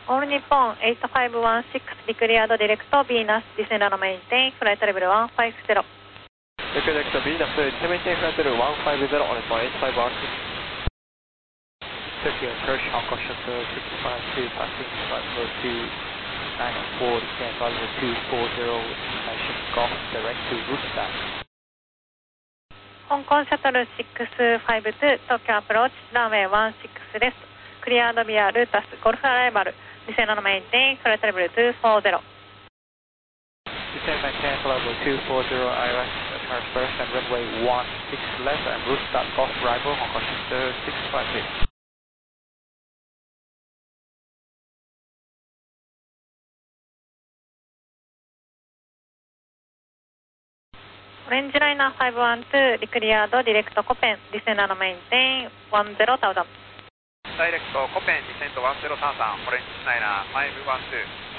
オール日本8516 declared direct Venus descend and maintain flight level 150. Direct Venus maintain flight level 150 on its 8516. Tokyo approach Hong Kong Shuttle 652 passing flight level 294 descend flight level 240 information Golf direct to Rooster. 香港シャトル652東京アプローチランウェイ16です。クリアードビアルータスゴルフアライバルdescend and maintain flight level 240. Descend maintain flight level 240 ILS approach first and runway 16 left and Rooster Golf arrival Hong Kong Shuttle 652. オレンジライナー512リクリアードディレクトコペンディセンダーのメインテイン10,000。 ダイレクトコペンディセント10,000オレンジライナー512